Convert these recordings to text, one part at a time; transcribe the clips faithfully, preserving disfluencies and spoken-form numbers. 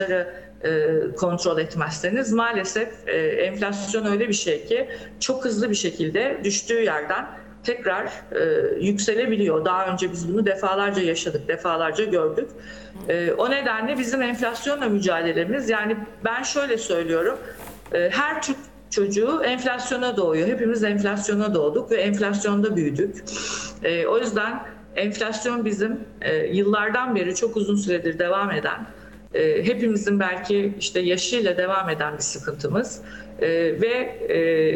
e, kontrol etmezseniz maalesef e, enflasyon öyle bir şey ki çok hızlı bir şekilde düştüğü yerden tekrar e, yükselebiliyor. Daha önce biz bunu defalarca yaşadık, defalarca gördük. E, o nedenle bizim enflasyonla mücadelemiz, yani ben şöyle söylüyorum, e, her Türk çocuğu enflasyona doğuyor. Hepimiz enflasyona doğduk ve enflasyonda büyüdük. E, o yüzden enflasyon bizim e, yıllardan beri çok uzun süredir devam eden, e, hepimizin belki işte yaşıyla devam eden bir sıkıntımız e, ve e,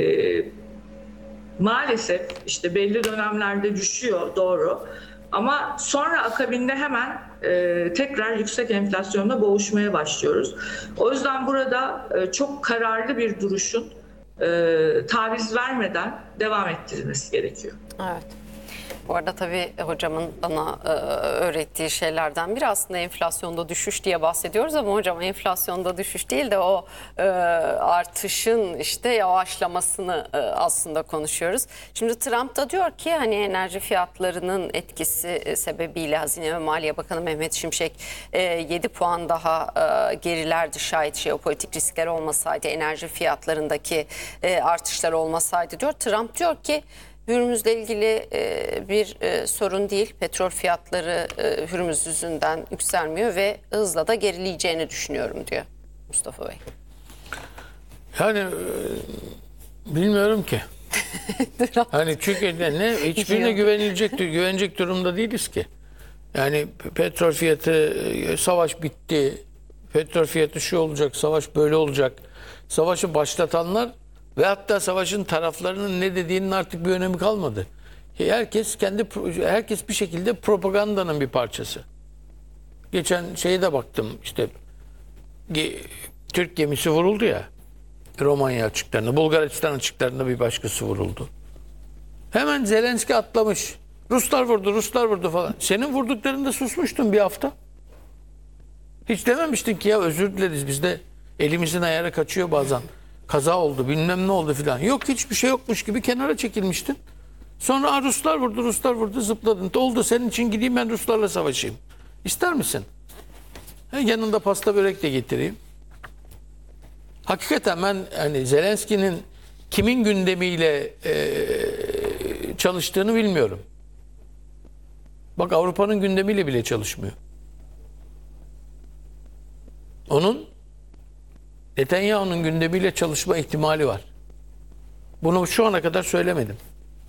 maalesef işte belli dönemlerde düşüyor, doğru, ama sonra akabinde hemen e, tekrar yüksek enflasyonla boğuşmaya başlıyoruz. O yüzden burada e, çok kararlı bir duruşun e, taviz vermeden devam ettirilmesi gerekiyor. Evet. Bu arada tabii hocamın bana e, öğrettiği şeylerden biri aslında enflasyonda düşüş diye bahsediyoruz ama hocam enflasyonda düşüş değil de o e, artışın işte yavaşlamasını e, aslında konuşuyoruz. Şimdi Trump da diyor ki hani enerji fiyatlarının etkisi e, sebebiyle Hazine ve Maliye Bakanı Mehmet Şimşek e, yedi puan daha e, gerilerdi şayet jeopolitik riskler olmasaydı, enerji fiyatlarındaki e, artışlar olmasaydı diyor. Trump diyor ki Hürmüz'le ilgili e, bir e, sorun değil. Petrol fiyatları e, Hürmüz yüzünden yükselmiyor ve hızla da gerileyeceğini düşünüyorum diyor Mustafa Bey. Yani e, bilmiyorum ki. Hani çünkü ne, ne hiçbirine güvenilecek güvenecek durumda değiliz ki. Yani petrol fiyatı, e, savaş bitti. Petrol fiyatı şu olacak, savaş böyle olacak. Savaşı başlatanlar ve hatta savaşın taraflarının ne dediğinin artık bir önemi kalmadı. Herkes kendi herkes bir şekilde propagandanın bir parçası. Geçen şeye de baktım, işte Türk gemisi vuruldu ya, Romanya açıklarında, Bulgaristan açıklarında bir başkası vuruldu. Hemen Zelenski atlamış. Ruslar vurdu, Ruslar vurdu falan. Senin vurduklarında susmuştun bir hafta. Hiç dememiştin ki ya özür dileriz, bizde elimizin ayarı kaçıyor bazen. Kaza oldu, bilmem ne oldu filan. Yok, hiçbir şey yokmuş gibi kenara çekilmiştin. Sonra Ruslar vurdu, Ruslar vurdu, zıpladın. Oldu, senin için gideyim ben Ruslarla savaşayım. İster misin? He, yanında pasta börek de getireyim. Hakikaten ben hani Zelenski'nin kimin gündemiyle e, çalıştığını bilmiyorum. Bak, Avrupa'nın gündemiyle bile çalışmıyor. Onun Netanyahu'nun gündemiyle çalışma ihtimali var. Bunu şu ana kadar söylemedim.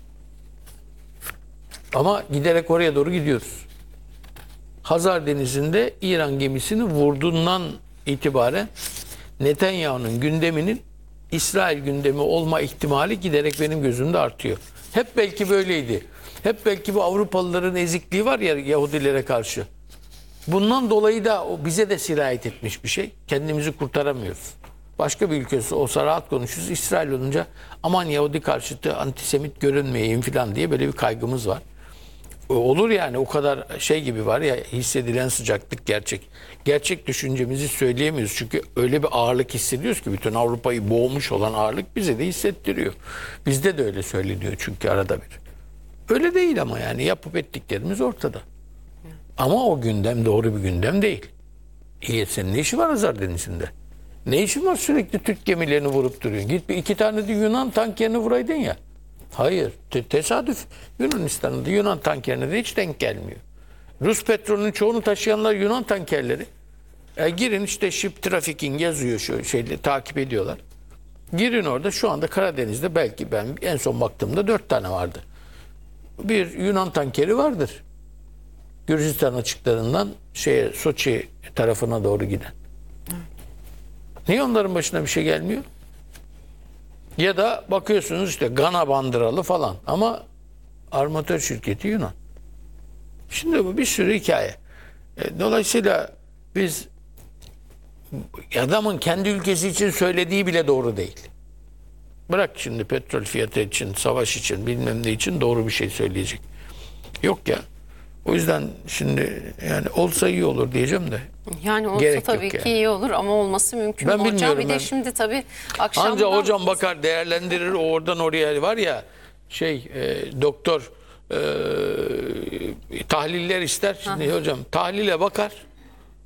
Ama giderek oraya doğru gidiyoruz. Hazar Denizi'nde İran gemisini vurduğundan itibaren Netanyahu'nun gündeminin İsrail gündemi olma ihtimali giderek benim gözümde artıyor. Hep belki böyleydi. Hep belki bu Avrupalıların ezikliği var ya Yahudilere karşı. Bundan dolayı da o bize de sirayet etmiş bir şey. Kendimizi kurtaramıyoruz. Başka bir ülkesi olsa rahat konuşuruz. İsrail olunca aman Yahudi karşıtı, antisemit görünmeyeyim falan diye böyle bir kaygımız var. Olur yani, o kadar şey gibi var ya, hissedilen sıcaklık gerçek. Gerçek düşüncemizi söyleyemiyoruz. Çünkü öyle bir ağırlık hissediyoruz ki bütün Avrupa'yı boğmuş olan ağırlık bize de hissettiriyor. Bizde de öyle söyleniyor çünkü arada bir. Öyle değil ama yani yapıp ettiklerimiz ortada. Ama o gündem doğru bir gündem değil. İyi, senin ne işi var Hazar Denizi'nde? Ne işin var sürekli Türk gemilerini vurup duruyorsun? Git bir iki tane de Yunan tankerini vuraydın ya. Hayır. Te tesadüf. Yunanistan'ın da Yunan tankerine de hiç denk gelmiyor. Rus petrolünün çoğunu taşıyanlar Yunan tankerleri. E, girin işte ship trafficking yazıyor, şu şeyle takip ediyorlar. Girin orada, şu anda Karadeniz'de belki ben en son baktığımda dört tane vardı. Bir Yunan tankeri vardır. Gürcistan açıklarından şeye, Soçi tarafına doğru giden. Niye onların başına bir şey gelmiyor? Ya da bakıyorsunuz işte Gana bandıralı falan ama armatör şirketi Yunan. Şimdi bu bir sürü hikaye. E, dolayısıyla biz, adamın kendi ülkesi için söylediği bile doğru değil. Bırak şimdi petrol fiyatı için, savaş için, bilmem ne için doğru bir şey söyleyecek. Yok ya. O yüzden şimdi yani olsa iyi olur diyeceğim de. Yani olsa gerek tabii ki yani. iyi olur ama olması mümkün Ben mü hocam? bilmiyorum Bir ben. de şimdi tabii akşamdan... Anca hocam bakar, değerlendirir, oradan oraya var ya şey e, doktor e, tahliller ister. Şimdi hocam tahlile bakar.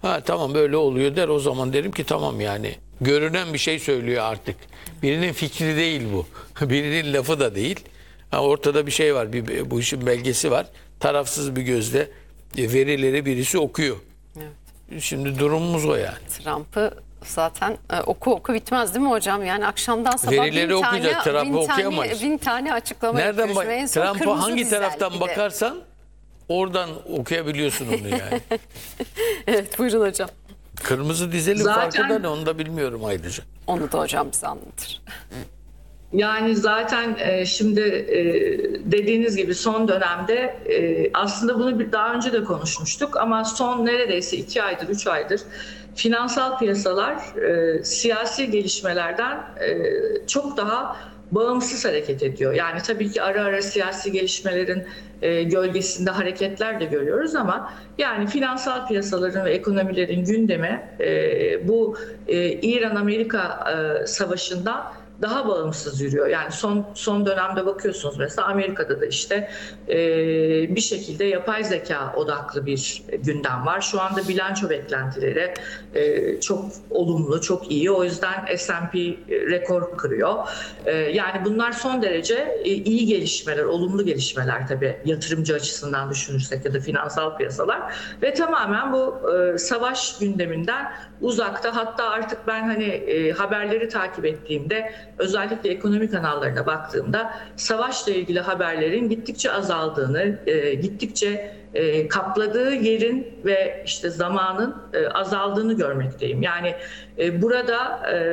Ha tamam böyle oluyor der, o zaman derim ki tamam yani. Görünen bir şey söylüyor artık. Birinin fikri değil bu. Birinin lafı da değil. Ha, ortada bir şey var. Bir, bu işin belgesi var. Tarafsız bir gözle e, verileri birisi okuyor. Evet. Şimdi durumumuz o yani. Trump'ı zaten e, oku oku bitmez değil mi hocam? Yani akşamdan sabah Verileri bin tane, okuyacağız, Trump'ı bin tane, okuyamayız. bin tane açıklama Nereden yapıyoruz. bak? En son Trump'a kırmızı hangi dizel taraftan bir de. bakarsan oradan okuyabiliyorsun onu yani. Evet, buyurun hocam. Kırmızı dizelin Zaten- farkı da ne, onu da bilmiyorum ayrıca. Onu da hocam bize anlatır. Yani zaten e, şimdi e, dediğiniz gibi son dönemde e, aslında bunu bir- daha önce de konuşmuştuk ama son neredeyse iki aydır, üç aydır finansal piyasalar e, siyasi gelişmelerden e, çok daha bağımsız hareket ediyor. Yani tabii ki ara ara siyasi gelişmelerin e, gölgesinde hareketler de görüyoruz ama yani finansal piyasaların ve ekonomilerin gündemi e, bu e, İran-Amerika e, savaşından daha bağımsız yürüyor. Yani son son dönemde bakıyorsunuz mesela Amerika'da da işte e, bir şekilde yapay zeka odaklı bir gündem var. Şu anda bilanço beklentileri e, çok olumlu, çok iyi. O yüzden S and P rekor kırıyor. E, yani bunlar son derece e, iyi gelişmeler, olumlu gelişmeler tabii yatırımcı açısından düşünürsek ya da finansal piyasalar ve tamamen bu e, savaş gündeminden uzakta. Hatta artık ben hani e, haberleri takip ettiğimde özellikle ekonomi kanallarına baktığımda savaşla ilgili haberlerin gittikçe azaldığını, e, gittikçe e, kapladığı yerin ve işte zamanın e, azaldığını görmekteyim. Yani e, burada e,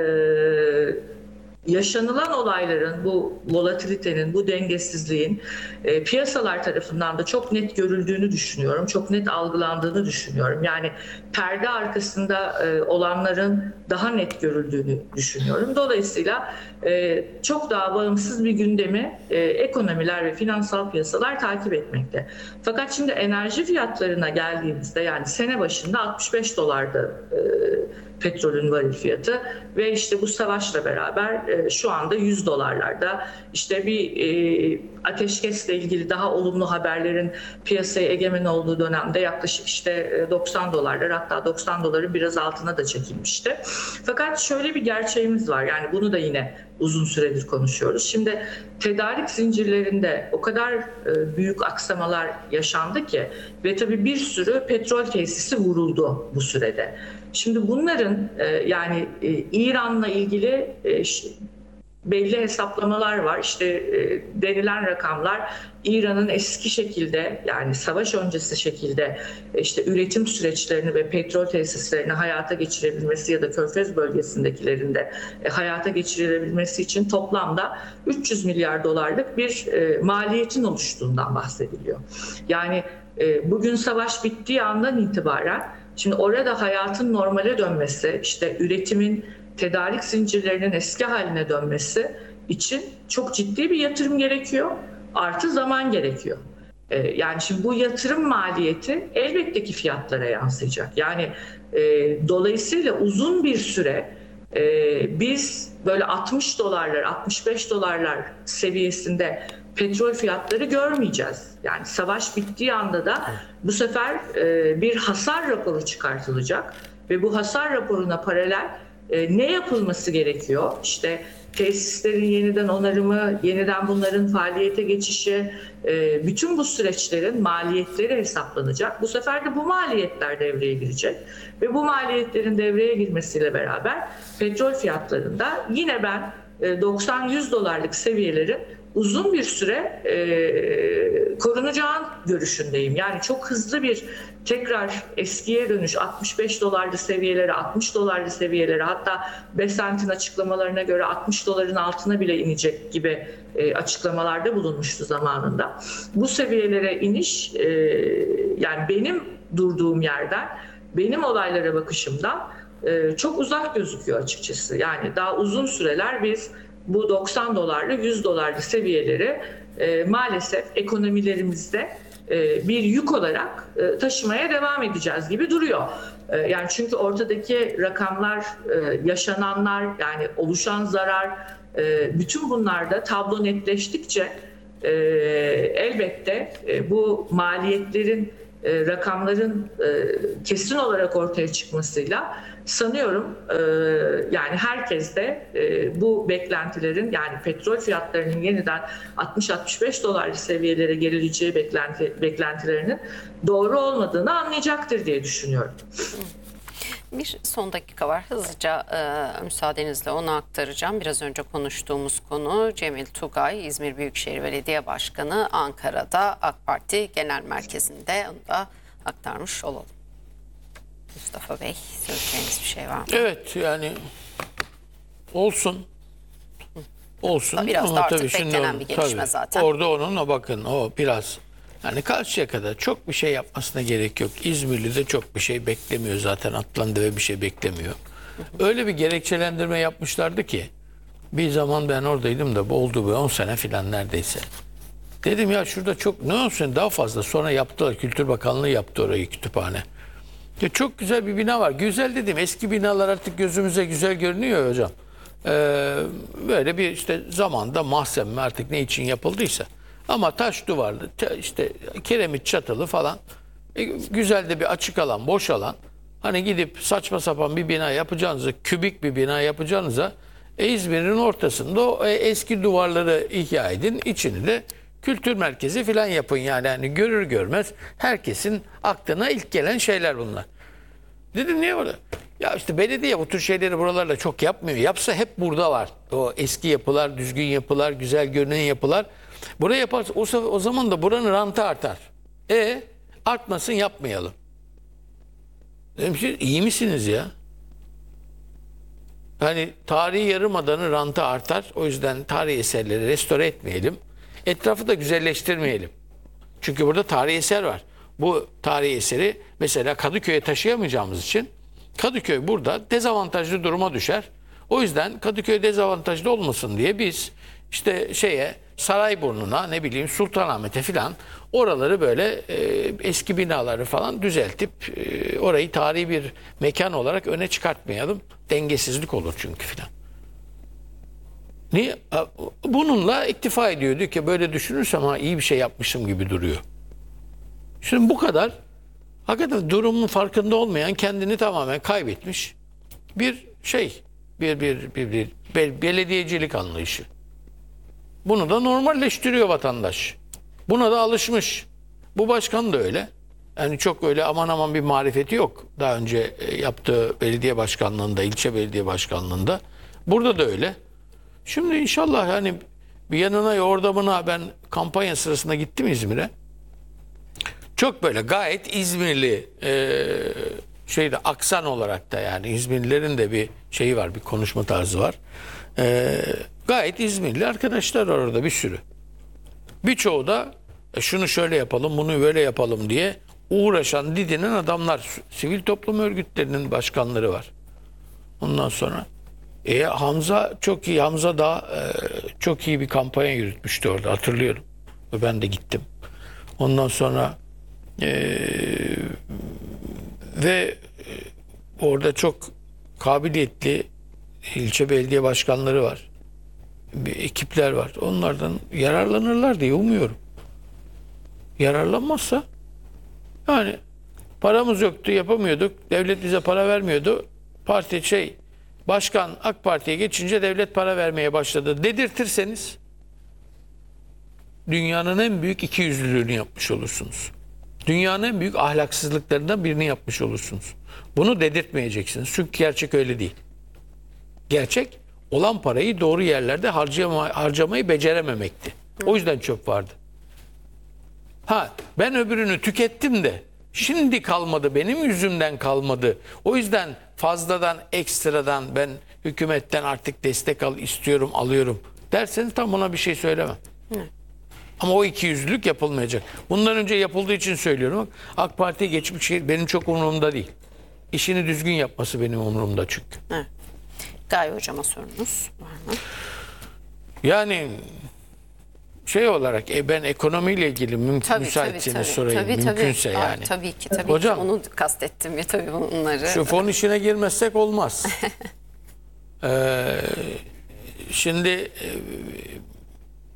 yaşanılan olayların, bu volatilitenin, bu dengesizliğin e, piyasalar tarafından da çok net görüldüğünü düşünüyorum. Çok net algılandığını düşünüyorum. Yani perde arkasında e, olanların daha net görüldüğünü düşünüyorum. Dolayısıyla e, çok daha bağımsız bir gündemi e, ekonomiler ve finansal piyasalar takip etmekte. Fakat şimdi enerji fiyatlarına geldiğimizde yani sene başında altmış beş dolardı e, petrolün varil fiyatı ve işte bu savaşla beraber e, şu anda yüz dolarlarda. İşte bir e, ateşkesle ilgili daha olumlu haberlerin piyasaya egemen olduğu dönemde yaklaşık işte e, doksan dolarlar, hatta doksan doların biraz altına da çekilmişti. Fakat şöyle bir gerçeğimiz var, yani bunu da yine uzun süredir konuşuyoruz. Şimdi tedarik zincirlerinde o kadar e, büyük aksamalar yaşandı ki ve tabii bir sürü petrol tesisi vuruldu bu sürede. Şimdi bunların e, yani e, İran'la ilgili e, belli hesaplamalar var. İşte e, denilen rakamlar İran'ın eski şekilde, yani savaş öncesi şekilde e, işte üretim süreçlerini ve petrol tesislerini hayata geçirebilmesi ya da Körfez bölgesindekilerinde e, hayata geçirilebilmesi için toplamda üç yüz milyar dolarlık bir e, maliyetin oluştuğundan bahsediliyor. Yani e, bugün savaş bittiği andan itibaren şimdi orada hayatın normale dönmesi, işte üretimin, tedarik zincirlerinin eski haline dönmesi için çok ciddi bir yatırım gerekiyor. Artı zaman gerekiyor. Ee, yani şimdi bu yatırım maliyeti elbette ki fiyatlara yansıyacak. Yani e, dolayısıyla uzun bir süre e, biz böyle altmış dolarlar, altmış beş dolarlar seviyesinde petrol fiyatları görmeyeceğiz. Yani savaş bittiği anda da bu sefer e, bir hasar raporu çıkartılacak ve bu hasar raporuna paralel e, ne yapılması gerekiyor? İşte tesislerin yeniden onarımı, yeniden bunların faaliyete geçişi, e, bütün bu süreçlerin maliyetleri hesaplanacak. Bu sefer de bu maliyetler devreye girecek ve bu maliyetlerin devreye girmesiyle beraber petrol fiyatlarında yine ben e, doksan yüz dolarlık seviyelerin uzun bir süre e, korunacağın görüşündeyim. Yani çok hızlı bir tekrar eskiye dönüş, altmış beş dolarlı seviyelere, altmış dolarlı seviyelere, hatta Besant'ın açıklamalarına göre altmış doların altına bile inecek gibi e, açıklamalarda bulunmuştu zamanında. Bu seviyelere iniş e, yani benim durduğum yerden, benim olaylara bakışımdan e, çok uzak gözüküyor açıkçası. Yani daha uzun süreler biz bu doksan dolarlı, yüz dolarlı seviyeleri e, maalesef ekonomilerimizde e, bir yük olarak e, taşımaya devam edeceğiz gibi duruyor. E, yani çünkü ortadaki rakamlar, e, yaşananlar, yani oluşan zarar, e, bütün bunlarda tablo netleştikçe e, elbette e, bu maliyetlerin e, rakamların e, kesin olarak ortaya çıkmasıyla sanıyorum e, yani herkes de e, bu beklentilerin, yani petrol fiyatlarının yeniden altmış altmış beş dolar seviyelere gerileceği beklenti, beklentilerinin doğru olmadığını anlayacaktır diye düşünüyorum. Bir son dakika var. Hızlıca e, müsaadenizle onu aktaracağım. Biraz önce konuştuğumuz konu Cemil Tugay, İzmir Büyükşehir Belediye Başkanı, Ankara'da AK Parti Genel Merkezi'nde, onu da aktarmış olalım. Mustafa Bey, söyleyeceğiniz bir şey var mı? Evet, yani olsun. Olsun. Biraz ama da artık tabii şimdi beklenen onu- bir gelişme tabii, zaten. Orada onunla bakın o biraz yani Karşıyaka'da çok bir şey yapmasına gerek yok. İzmirli de çok bir şey beklemiyor zaten, atlandı ve bir şey beklemiyor. Öyle bir gerekçelendirme yapmışlardı ki bir zaman ben oradaydım da oldu bu on sene filan neredeyse. Dedim ya şurada çok ne olsun daha fazla, sonra yaptılar, Kültür Bakanlığı yaptı orayı kütüphane. Ya çok güzel bir bina var. Güzel dedim. Eski binalar artık gözümüze güzel görünüyor hocam. Ee, böyle bir işte zamanda mahzen mi artık ne için yapıldıysa. Ama taş duvarlı, işte kiremit çatılı falan. E, güzel de bir açık alan, boş alan. Hani gidip saçma sapan bir bina yapacağınıza, kübik bir bina yapacağınıza e, İzmir'in ortasında o e, eski duvarları ihya edin. İçini de kültür merkezi falan yapın yani. Hani görür görmez herkesin aklına ilk gelen şeyler bunlar. Dedim niye orada? Ya işte belediye bu tür şeyleri buralarla çok yapmıyor. Yapsa hep burada var. O eski yapılar, düzgün yapılar, güzel görünen yapılar. Buraya yaparsa o, o zaman da buranın rantı artar. E artmasın, yapmayalım. Dedim ki iyi misiniz ya? Hani tarihi yarımadanın rantı artar. O yüzden tarihi eserleri restore etmeyelim. Etrafı da güzelleştirmeyelim. Çünkü burada tarihi eser var. Bu tarihi eseri mesela Kadıköy'e taşıyamayacağımız için Kadıköy burada dezavantajlı duruma düşer. O yüzden Kadıköy dezavantajlı olmasın diye biz işte şeye Sarayburnu'na, ne bileyim Sultanahmet'e filan oraları böyle e, eski binaları falan düzeltip e, orayı tarihi bir mekan olarak öne çıkartmayalım. Dengesizlik olur çünkü filan. Niye? Bununla iktifa ediyor. Diyor ki böyle düşünürsem ha iyi bir şey yapmışım gibi duruyor. Şimdi bu kadar hakikaten durumun farkında olmayan, kendini tamamen kaybetmiş bir şey, bir bir bir, bir, bir belediyecilik anlayışı. Bunu da normalleştiriyor vatandaş. Buna da alışmış. Bu başkan da öyle. Yani çok öyle aman aman bir marifeti yok. Daha önce yaptığı belediye başkanlığında, ilçe belediye başkanlığında. Burada da öyle. Şimdi inşallah yani bir yanına yordamına ben kampanya sırasında gittim İzmir'e. Çok böyle gayet İzmirli e, şeyde aksan olarak da yani İzmirlilerin de bir şeyi var, bir konuşma tarzı var. E, gayet İzmirli arkadaşlar var orada bir sürü. Birçoğu da e, şunu şöyle yapalım, bunu böyle yapalım diye uğraşan, didinen adamlar. Sivil toplum örgütlerinin başkanları var. Ondan sonra e, Hamza çok iyi, Hamza da e, çok iyi bir kampanya yürütmüştü orada, hatırlıyorum. Ve ben de gittim. Ondan sonra Ee, ve orada çok kabiliyetli ilçe belediye başkanları var. Bir ekipler var. Onlardan yararlanırlar diye umuyorum. Yararlanmazsa yani paramız yoktu, yapamıyorduk. Devlet bize para vermiyordu. Parti şey başkan AK Parti'ye geçince devlet para vermeye başladı dedirtirseniz dünyanın en büyük ikiyüzlülüğünü yapmış olursunuz. Dünyanın en büyük ahlaksızlıklarından birini yapmış olursunuz. Bunu dedirtmeyeceksiniz. Çünkü gerçek öyle değil. Gerçek olan parayı doğru yerlerde harcama, harcamayı becerememekti. O yüzden çöp vardı. Ha ben öbürünü tükettim de şimdi kalmadı, benim yüzümden kalmadı. O yüzden fazladan, ekstradan ben hükümetten artık destek al istiyorum, alıyorum derseniz tam ona bir şey söylemem. Hı. Ama o ikiyüzlülük yapılmayacak. Bundan önce yapıldığı için söylüyorum. AK Parti'ye geçmiş şey benim çok umurumda değil. İşini düzgün yapması benim umurumda çünkü. Evet. Gaye Hocam'a sorunuz var mı? Yani şey olarak e, ben ekonomiyle ilgili mümkün Tabii, müsaitseniz tabii, tabii. sorayım. Tabii, Mümkünse tabii. yani. Aa, tabii ki tabii Hocam, ki onu kastettim ya tabii bunları. Şu fon işine girmezsek olmaz. ee, şimdi e,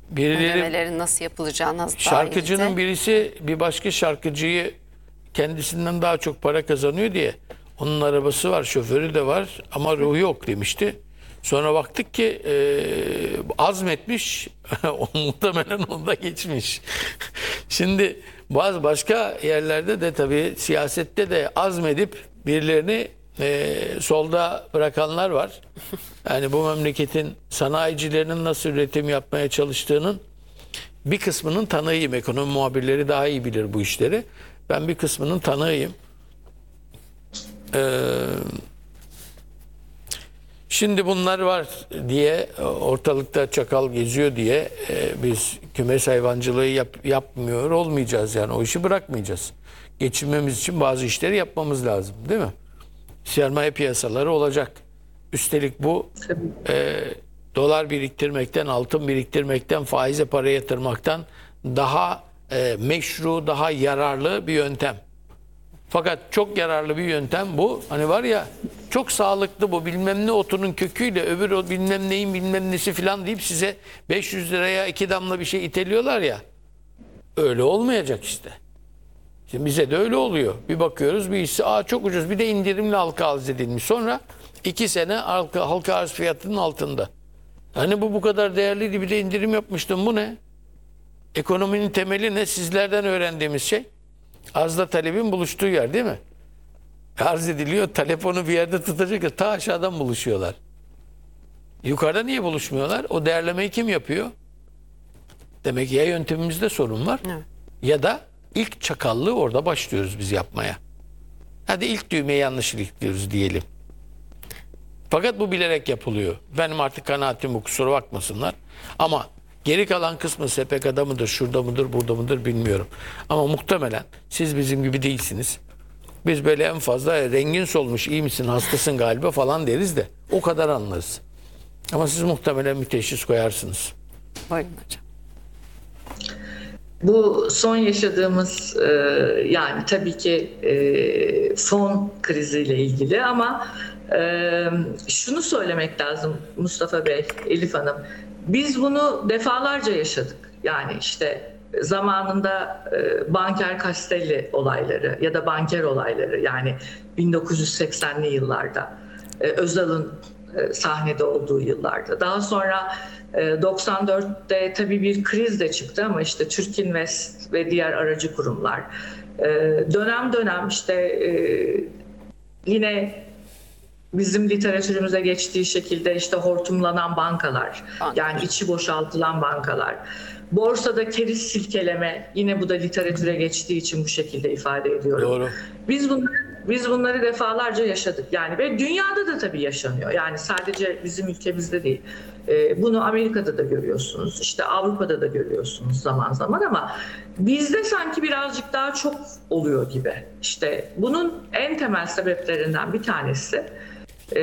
birileri ödemelerin nasıl yapılacağına dair şarkıcının de. birisi bir başka şarkıcıyı kendisinden daha çok para kazanıyor diye onun arabası var, şoförü de var ama ruhu yok demişti. Sonra baktık ki e, azmetmiş, o muhtemelen onda geçmiş. Şimdi bazı başka yerlerde de tabii siyasette de azmedip birilerini e, solda bırakanlar var. Yani bu memleketin sanayicilerinin nasıl üretim yapmaya çalıştığının bir kısmının tanığıyım. Ekonomi muhabirleri daha iyi bilir bu işleri. Ben bir kısmının tanığıyım. Ee, şimdi bunlar var diye ortalıkta çakal geziyor diye e, biz kümes hayvancılığı yap, yapmıyor olmayacağız, yani o işi bırakmayacağız. Geçinmemiz için bazı işleri yapmamız lazım, değil mi? Sermaye piyasaları olacak. Üstelik bu e, dolar biriktirmekten, altın biriktirmekten, faize para yatırmaktan daha e, meşru, daha yararlı bir yöntem. Fakat çok yararlı bir yöntem bu. Hani var ya, çok sağlıklı bu, bilmem ne otunun köküyle öbür o bilmem neyin bilmem nesi falan deyip size beş yüz liraya iki damla bir şey iteliyorlar ya. Öyle olmayacak işte. Şimdi bize de öyle oluyor. Bir bakıyoruz bir hisse, aa çok ucuz, bir de indirimli halka arz edilmiş. Sonra iki sene halka, halka arz fiyatının altında. Hani bu bu kadar değerliydi, bir de indirim yapmıştım, bu ne? Ekonominin temeli ne? Sizlerden öğrendiğimiz şey. Arzla talebin buluştuğu yer, değil mi? Arz ediliyor, talep onu bir yerde tutacak ya, ta aşağıdan buluşuyorlar. Yukarıda niye buluşmuyorlar? O değerlemeyi kim yapıyor? Demek ki ya yöntemimizde sorun var, Evet. ya da ilk çakallığı orada başlıyoruz biz yapmaya. Hadi ilk düğmeye yanlış iliştiriyoruz diyelim. Fakat bu bilerek yapılıyor. Benim artık kanaatim bu, kusura bakmasınlar. Ama geri kalan kısmı S P K'da mıdır, şurada mıdır, burada mıdır bilmiyorum. Ama muhtemelen siz bizim gibi değilsiniz. Biz böyle en fazla rengin solmuş, iyi misin, hastasın galiba falan deriz de o kadar anlarız. Ama siz muhtemelen bir teşhis koyarsınız. Buyurun hocam. Bu son yaşadığımız e, yani tabii ki e, fon kriziyle ilgili ama e, şunu söylemek lazım Mustafa Bey, Elif Hanım. Biz bunu defalarca yaşadık. Yani işte zamanında e, banker Castelli olayları ya da banker olayları, yani bin dokuz yüz seksenli yıllarda e, Özal'ın e, sahnede olduğu yıllarda. Daha sonra e, doksan dörtte tabii bir kriz de çıktı ama işte Türkinvest ve diğer aracı kurumlar. E, dönem dönem işte e, yine bizim literatürümüze geçtiği şekilde işte hortumlanan bankalar, Bankalar. yani içi boşaltılan bankalar. Borsada keriz silkeleme, yine bu da literatüre geçtiği için bu şekilde ifade ediyorum. Doğru. Biz bunları, biz bunları defalarca yaşadık yani ve dünyada da tabii yaşanıyor. Yani sadece bizim ülkemizde değil. Ee, bunu Amerika'da da görüyorsunuz, işte Avrupa'da da görüyorsunuz zaman zaman ama bizde sanki birazcık daha çok oluyor gibi. İşte bunun en temel sebeplerinden bir tanesi, Ee,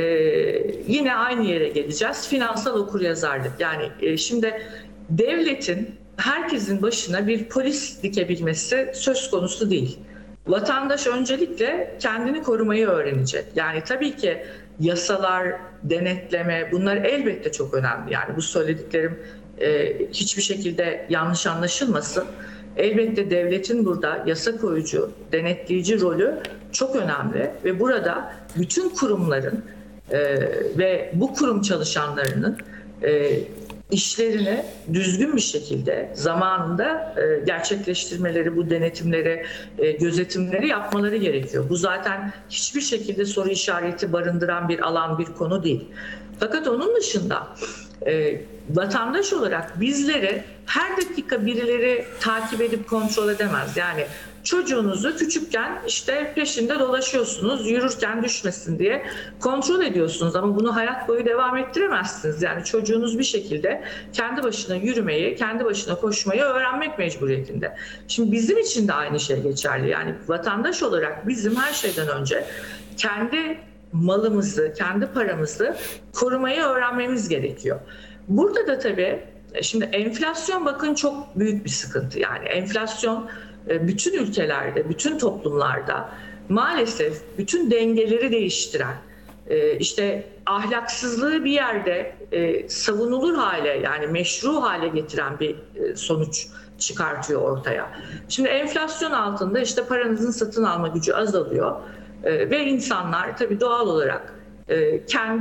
yine aynı yere geleceğiz. Finansal okuryazarlık. Yani e, şimdi devletin herkesin başına bir polis dikebilmesi söz konusu değil. Vatandaş öncelikle kendini korumayı öğrenecek. Yani tabii ki yasalar, denetleme, bunlar elbette çok önemli. Yani bu söylediklerim e, hiçbir şekilde yanlış anlaşılmasın. Elbette devletin burada yasa koyucu, denetleyici rolü çok önemli ve burada bütün kurumların e, ve bu kurum çalışanlarının e, işlerini düzgün bir şekilde zamanında e, gerçekleştirmeleri, bu denetimleri, e, gözetimleri yapmaları gerekiyor. Bu zaten hiçbir şekilde soru işareti barındıran bir alan, bir konu değil. Fakat onun dışında e, vatandaş olarak bizleri her dakika birileri takip edip kontrol edemez. Yani çocuğunuzu küçükken işte peşinde dolaşıyorsunuz, yürürken düşmesin diye kontrol ediyorsunuz ama bunu hayat boyu devam ettiremezsiniz. Yani çocuğunuz bir şekilde kendi başına yürümeyi, kendi başına koşmayı öğrenmek mecburiyetinde. Şimdi bizim için de aynı şey geçerli. Yani vatandaş olarak bizim her şeyden önce kendi malımızı, kendi paramızı korumayı öğrenmemiz gerekiyor. Burada da tabii şimdi enflasyon, bakın, çok büyük bir sıkıntı. Yani enflasyon bütün ülkelerde, bütün toplumlarda maalesef bütün dengeleri değiştiren, e, işte ahlaksızlığı bir yerde e, savunulur hale, yani meşru hale getiren bir e, sonuç çıkartıyor ortaya. Şimdi enflasyon altında işte paranızın satın alma gücü azalıyor e, ve insanlar tabii doğal olarak e, kendi